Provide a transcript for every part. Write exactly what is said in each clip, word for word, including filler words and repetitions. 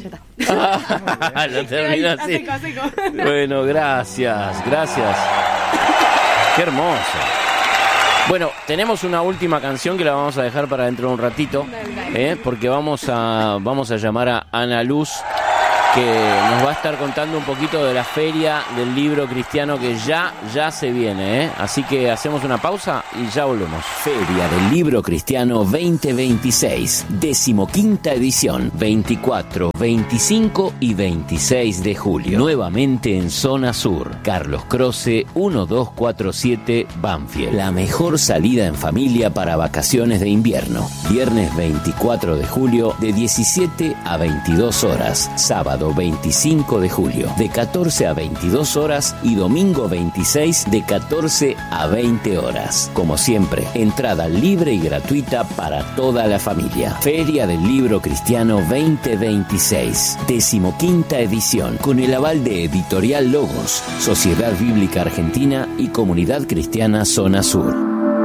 ya está. Ah, lo terminó así. Seco, seco. Bueno, gracias, gracias. Qué hermoso. Bueno, tenemos una última canción que la vamos a dejar para dentro de un ratito, ¿eh? Porque vamos a, vamos a llamar a Ana Luz, que nos va a estar contando un poquito de la feria del libro cristiano que ya, ya se viene, ¿eh? Así que hacemos una pausa y ya volvemos. Feria del Libro Cristiano veinte veintiséis, decimoquinta edición, veinticuatro, veinticinco y veintiséis de julio. Nuevamente en Zona Sur, Carlos Croce, mil doscientos cuarenta y siete, Banfield. La mejor salida en familia para vacaciones de invierno. Viernes veinticuatro de julio, de diecisiete a veintidós horas. Sábado veinticinco de julio, de catorce a veintidós horas, y domingo veintiséis, de catorce a veinte horas. Como siempre, entrada libre y gratuita para toda la familia. Feria del Libro Cristiano veinte veintiséis, decimoquinta edición, con el aval de Editorial Logos, Sociedad Bíblica Argentina y Comunidad Cristiana Zona Sur.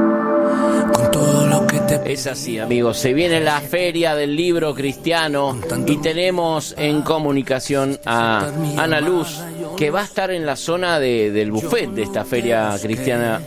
Con todo lo que te... Es así, amigos, se viene la Feria del Libro Cristiano y tenemos en comunicación a Ana Luz, que va a estar en la zona de, del buffet de esta Feria Cristiana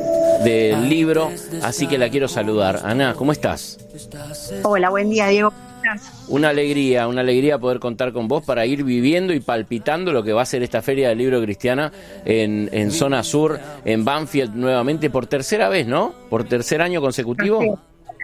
del Libro, así que la quiero saludar. Ana, ¿cómo estás? Hola, buen día, Diego. Una alegría, una alegría poder contar con vos para ir viviendo y palpitando lo que va a ser esta Feria del Libro Cristiana en, en Zona Sur, en Banfield nuevamente, por tercera vez, ¿no? ¿Por tercer año consecutivo?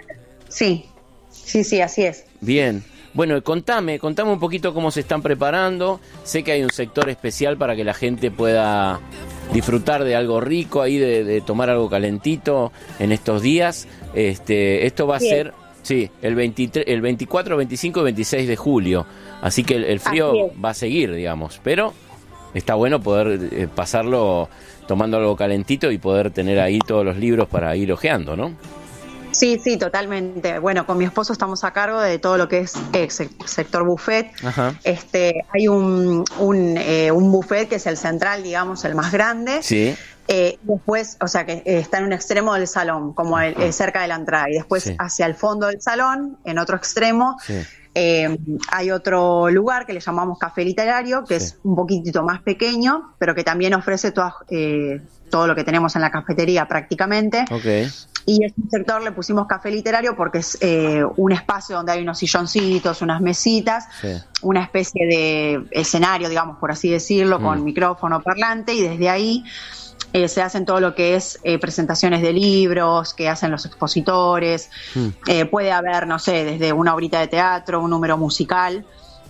Sí, sí, sí, así es. Bien. Bueno, contame, contame un poquito cómo se están preparando. Sé que hay un sector especial para que la gente pueda disfrutar de algo rico ahí, de, de tomar algo calentito en estos días. Este, esto va a Bien. ser... Sí, el, veintitrés, el veinticuatro, veinticinco y veintiséis de julio. Así que el, el frío va a seguir, digamos. Pero está bueno poder eh, pasarlo tomando algo calentito y poder tener ahí todos los libros para ir hojeando, ¿no? Sí, sí, totalmente. Bueno, con mi esposo estamos a cargo de todo lo que es el sector buffet. Ajá. Este, hay un, un, eh, un buffet que es el central, digamos, el más grande. Sí. Eh, después, o sea, que eh, está en un extremo del salón, como el, eh, cerca de la entrada. Y después Sí. hacia el fondo del salón, en otro extremo, Sí. eh, hay otro lugar que le llamamos Café Literario, que Sí. es un poquitito más pequeño, pero que también ofrece todas, eh, todo lo que tenemos en la cafetería prácticamente. Ok. Y ese sector le pusimos Café Literario porque es eh, un espacio donde hay unos silloncitos, unas mesitas, Sí. una especie de escenario, digamos, por así decirlo, Mm. con micrófono parlante, y desde ahí eh, se hacen todo lo que es eh, presentaciones de libros que hacen los expositores. Mm. Eh, puede haber, no sé, desde una horita de teatro, un número musical.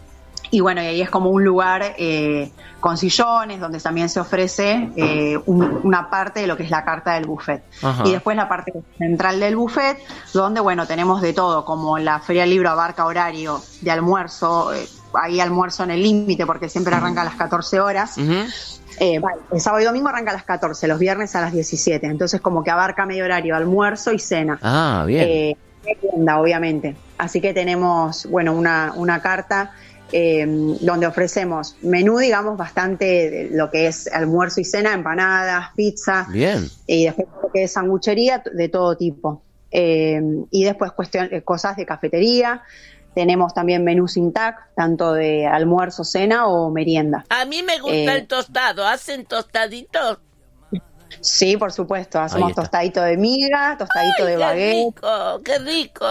Y bueno, y ahí es como un lugar eh, con sillones, donde también se ofrece eh, un- una parte de lo que es la carta del buffet. Ajá. Y después la parte central del buffet, donde, bueno, tenemos de todo, como la Feria del Libro abarca horario de almuerzo, eh, ahí almuerzo en el límite, porque siempre arranca a las catorce horas. Ujú. Eh, vale, el sábado y domingo arranca a las catorce, los viernes a las diecisiete. Entonces, como que abarca medio horario, almuerzo y cena. Ah, bien. Eh, merienda, obviamente. Así que tenemos, bueno, una, una carta eh, donde ofrecemos menú, digamos, bastante de lo que es almuerzo y cena, empanadas, pizza, Bien. y después lo que es sanguchería de todo tipo. Eh, y después cuestión, eh, cosas de cafetería. Tenemos también menú sin tag, tanto de almuerzo, cena o merienda. A mí me gusta Eh, el tostado. ¿Hacen tostaditos? Sí, por supuesto. Ahí Hacemos está. tostadito de miga, tostadito ¡Ay, de qué baguette. rico! ¡Qué rico!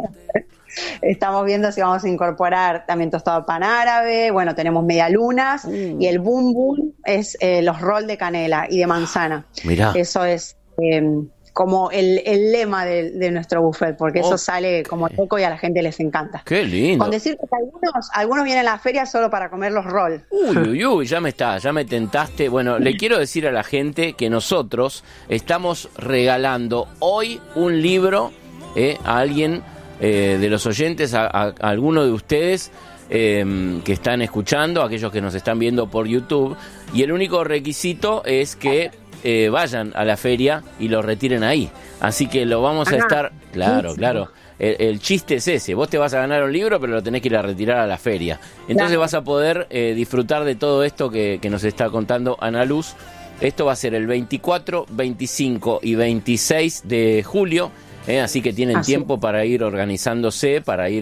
Estamos viendo si vamos a incorporar también tostado de pan árabe. Bueno, tenemos medialunas. Mm. Y el boom boom es eh, los rolls de canela y de manzana. Mirá. Eso es eh, como el, el lema de, de nuestro buffet, porque Oh. eso sale como loco y a la gente les encanta. Qué lindo. Con decirte que algunos, algunos vienen a la feria solo para comer los rolls. Uy, uy, uy, ya me está, ya me tentaste. Bueno, le quiero decir a la gente que nosotros estamos regalando hoy un libro eh, a alguien eh, de los oyentes, a, a, a alguno de ustedes eh, que están escuchando, aquellos que nos están viendo por YouTube, y el único requisito es que eh, vayan a la feria y lo retiren ahí. Así que lo vamos a Ajá. estar... Claro, Buenísimo. claro. El, el chiste es ese, vos te vas a ganar un libro, pero lo tenés que ir a retirar a la feria. Entonces Claro. vas a poder eh, disfrutar de todo esto que, que nos está contando Ana Luz. Esto va a ser el veinticuatro, veinticinco y veintiséis de julio, eh, así que tienen Así. tiempo para ir organizándose, para ir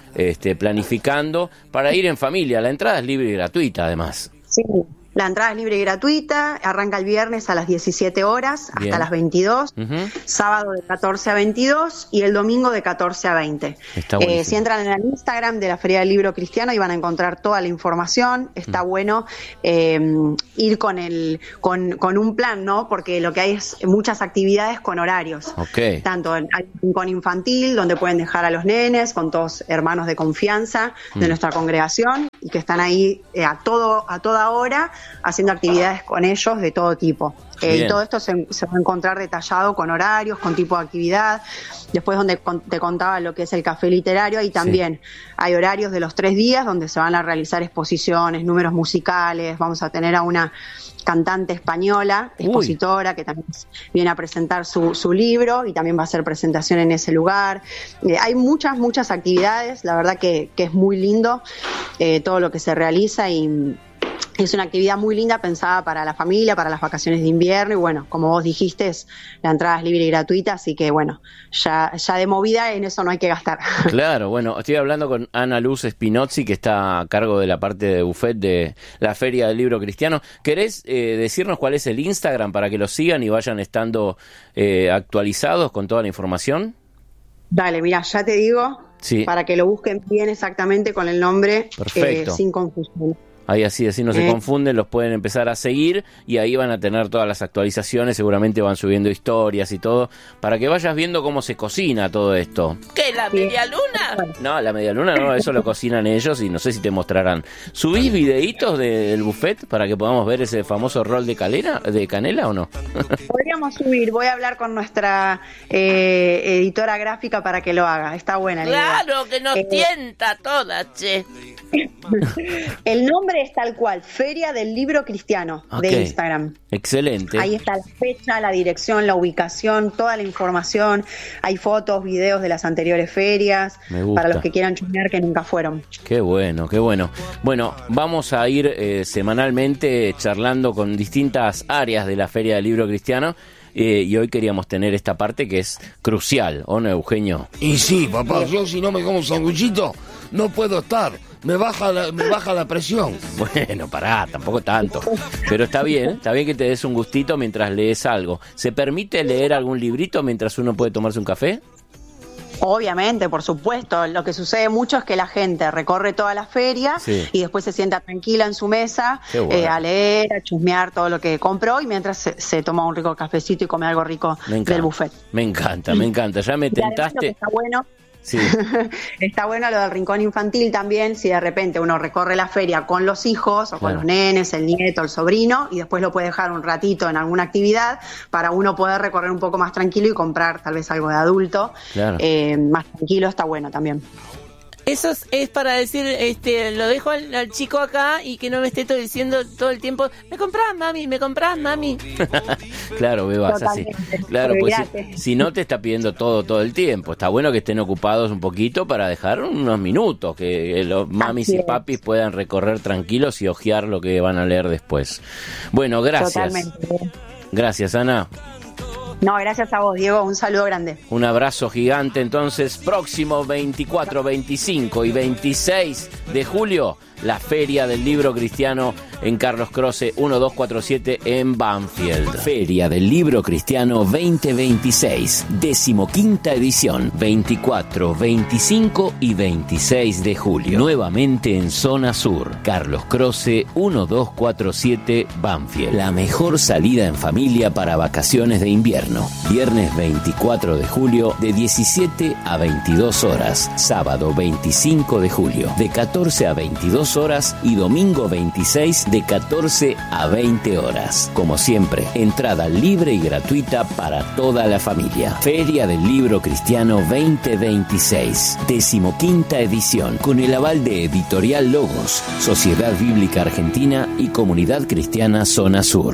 este, planificando para ir en familia. La entrada es libre y gratuita, además. Sí. La entrada es libre y gratuita, arranca el viernes a las diecisiete horas hasta Bien. las veintidós, Uh-huh. sábado de catorce a veintidós y el domingo de catorce a veinte. Está Eh, buenísimo. si entran en el Instagram de la Feria del Libro Cristiano, ahí van a encontrar toda la información. Está Mm. bueno eh, ir con el con, con un plan, ¿no? Porque lo que hay es muchas actividades con horarios. Ok. Tanto en- hay un con infantil, donde pueden dejar a los nenes, con todos hermanos de confianza de Mm. nuestra congregación, y que están ahí eh, a todo a toda hora haciendo actividades con ellos de todo tipo. Eh, Bien. y todo esto se, se va a encontrar detallado con horarios, con tipo de actividad. Después, donde con- te contaba lo que es el café literario, ahí también hay horarios de los tres días donde se van a realizar exposiciones, números musicales. Vamos a tener a una cantante española, Uy. expositora, que también viene a presentar su, su libro, y también va a hacer presentación en ese lugar. Eh, hay muchas, muchas actividades, la verdad que, que es muy lindo eh, todo lo que se realiza, y es una actividad muy linda pensada para la familia, para las vacaciones de invierno, y bueno, como vos dijiste, es- la entrada es libre y gratuita, así que bueno, ya, ya de movida en eso no hay que gastar. Claro, bueno, estoy hablando con Ana Luz Spinozzi, que está a cargo de la parte de buffet de la Feria del Libro Cristiano. ¿Querés eh, decirnos cuál es el Instagram para que lo sigan y vayan estando eh, actualizados con toda la información? Dale, mira, ya te digo, Sí. para que lo busquen bien exactamente con el nombre, Perfecto. eh, sin confusión. Ahí así, así no se Eh. confunden, los pueden empezar a seguir y ahí van a tener todas las actualizaciones, seguramente van subiendo historias y todo, para que vayas viendo cómo se cocina todo esto. ¿Qué, la media luna? No, la media luna no, eso lo cocinan ellos y no sé si te mostrarán. ¿Subís videitos de- del buffet para que podamos ver ese famoso rol de calera, de canela o no? Podríamos subir, voy a hablar con nuestra eh, editora gráfica para que lo haga, está buena la idea. Claro, que nos Eh, tienta a todas, che. El nombre es tal cual, Feria del Libro Cristiano, Ok. de Instagram. Excelente. Ahí está la fecha, la dirección, la ubicación, toda la información. Hay fotos, videos de las anteriores ferias, Me gusta. para los que quieran chusmear que nunca fueron. Qué bueno, qué bueno. Bueno, vamos a ir eh, semanalmente charlando con distintas áreas de la Feria del Libro Cristiano eh, y hoy queríamos tener esta parte que es crucial, ¿o no, Eugenio? Y sí, papá, yo si no me como un sanguchito, no puedo estar. Me baja la, me baja la presión. Bueno, pará, tampoco tanto. Pero está bien, está bien que te des un gustito mientras lees algo. ¿Se permite leer algún librito mientras uno puede tomarse un café? Obviamente, por supuesto. Lo que sucede mucho es que la gente recorre toda la feria Sí. y después se sienta tranquila en su mesa Qué bueno. eh, a leer, a chusmear todo lo que compró, y mientras se, se toma un rico cafecito y come algo rico Me encanta. del buffet. Me encanta, me encanta. Ya me Y además lo que tentaste. está bueno, Sí. está bueno lo del rincón infantil también, si de repente uno recorre la feria con los hijos o con Claro. los nenes, el nieto, el sobrino, y después lo puede dejar un ratito en alguna actividad para uno poder recorrer un poco más tranquilo y comprar tal vez algo de adulto. Claro. Eh, más tranquilo, está bueno también. Eso es, es para decir, este, lo dejo al, al chico acá y que no me esté todo diciendo todo el tiempo, me comprás, mami, me comprás, mami. Claro, bebas así. Totalmente. Claro, pues Olvídate. si, si no te está pidiendo todo todo el tiempo. Está bueno que estén ocupados un poquito para dejar unos minutos, que los mamis Así y es. papis puedan recorrer tranquilos y hojear lo que van a leer después. Bueno, gracias. Totalmente. Gracias, Ana. No, gracias a vos, Diego. Un saludo grande. Un abrazo gigante. Entonces, próximo veinticuatro, veinticinco y veintiséis de julio, la Feria del Libro Cristiano en Carlos Croce mil doscientos cuarenta y siete en Banfield. Feria del Libro Cristiano veinte veintiséis, decimoquinta edición, veinticuatro, veinticinco y veintiséis de julio. Nuevamente en Zona Sur, Carlos Croce mil doscientos cuarenta y siete, Banfield. La mejor salida en familia para vacaciones de invierno. Viernes veinticuatro de julio de diecisiete a veintidós horas. Sábado veinticinco de julio de catorce a veintidós horas y domingo veintiséis de catorce a veinte horas. Como siempre, entrada libre y gratuita para toda la familia. Feria del Libro Cristiano veinte veintiséis, decimoquinta edición, con el aval de Editorial Logos, Sociedad Bíblica Argentina y Comunidad Cristiana Zona Sur.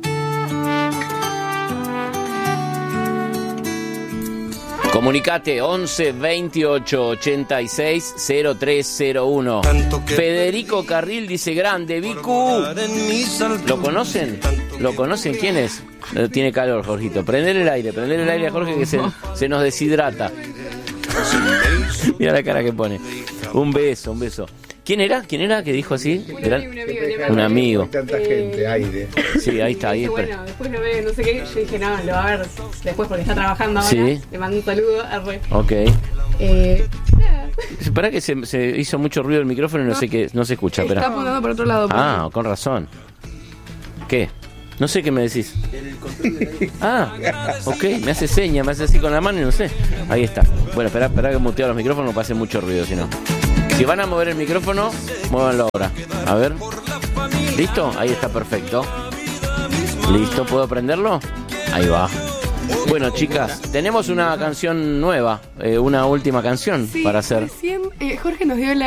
Comunicate once veintiocho ochenta y seis cero tres cero uno. Federico Carril dice grande, Vicu. ¿Lo conocen? ¿Lo conocen? ¿Quién es? Eh, Tiene calor, Jorgito. Prender el aire, prender el aire a Jorge que se, se nos deshidrata. Mira la cara que pone. Un beso, un beso. ¿Quién era? ¿Quién era que dijo así? Un Era- amigo, un amigo, le mando- Un amigo. Tanta Eh, gente, aire. Sí, ahí está. Ahí Dice, está. bueno, después lo ve, no sé qué. Yo dije, no, lo va a ver después porque está trabajando ahora. Sí. Le mando un saludo. Arre. Ok. Eh, nada. Para que se, se hizo mucho ruido el micrófono y no sé qué, no se escucha. Está Espera. apuntando por otro lado. Ah, con razón. ¿Qué? No sé qué me decís. Ah, ok, me hace seña, me hace así con la mano y no sé. Ahí está. Bueno, espera, espera que muteo los micrófonos, no pase mucho ruido, si no. Si van a mover el micrófono, muévanlo ahora. A ver. ¿Listo? Ahí está, perfecto. ¿Listo? ¿Puedo prenderlo? Ahí va. Bueno, chicas, tenemos una canción nueva, eh, una última canción Sí, para hacer. recién, eh, Jorge nos dio la